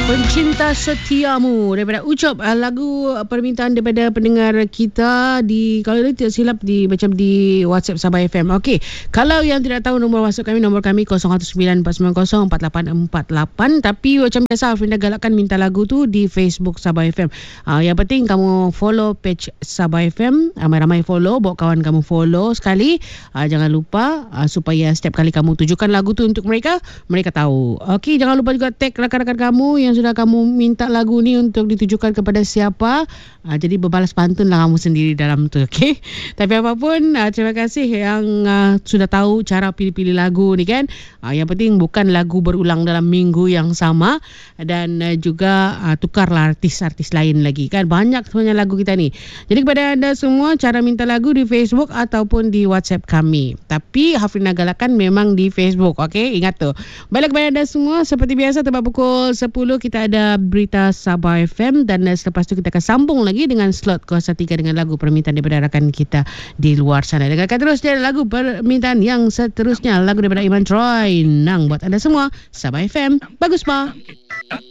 Pencinta Setiamu daripada Ucop, lagu permintaan daripada pendengar kita di, kalau tidak silap, di macam di WhatsApp Sabah FM. Okey, kalau yang tidak tahu nombor WhatsApp kami, nombor kami 0194904848. Tapi macam biasa Afrina galakkan minta lagu tu di Facebook Sabah FM. Yang penting kamu follow page Sabah FM, ramai-ramai follow, bawa kawan kamu follow sekali. Jangan lupa supaya setiap kali kamu tujukan lagu tu untuk mereka, mereka tahu. Okey, jangan lupa juga tag rakan-rakan kamu yang sudah kamu minta lagu ni untuk ditujukan kepada siapa. Jadi berbalas pantun lah kamu sendiri dalam tu. Okey, tapi apapun, terima kasih yang sudah tahu cara pilih-pilih lagu ni kan. Yang penting bukan lagu berulang dalam minggu yang sama, dan juga tukarlah artis-artis lain lagi kan. Banyak sebenarnya lagu kita ni. Jadi kepada anda semua, cara minta lagu di Facebook ataupun di WhatsApp kami. Tapi Hafrina galakkan memang di Facebook. Okey, ingat tu. Baiklah kepada anda semua, seperti biasa tepat pukul 10 kita ada berita Sabah FM, dan selepas tu kita akan sambung lagi dengan slot kuasa 3 dengan lagu permintaan daripada rakan kita di luar sana. Dengarkan terus dia lagu permintaan yang seterusnya, lagu daripada Iman Troy, Nang buat anda semua. Sabah FM, bagus pa.